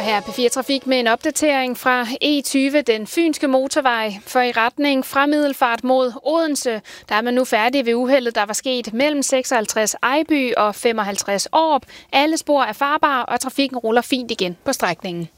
Her er P4 Trafik med en opdatering fra E20, den fynske motorvej. For i retning fra Middelfart mod Odense, der er man nu færdig ved uheldet, der var sket mellem 56 Ejby og 55 Aarup. Alle spor er farbare, og trafikken ruller fint igen på strækningen.